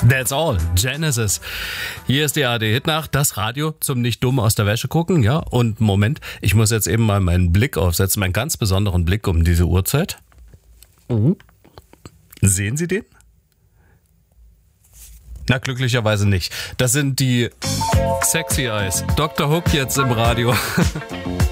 That's all. Genesis. Hier ist die ARD-Hitnacht, das Radio zum nicht dumm aus der Wäsche gucken, ja. Und Moment, ich muss jetzt eben mal meinen Blick aufsetzen, meinen ganz besonderen Blick um diese Uhrzeit. Sehen Sie den? Na, glücklicherweise nicht. Das sind die Sexy Eyes. Dr. Hook jetzt im Radio.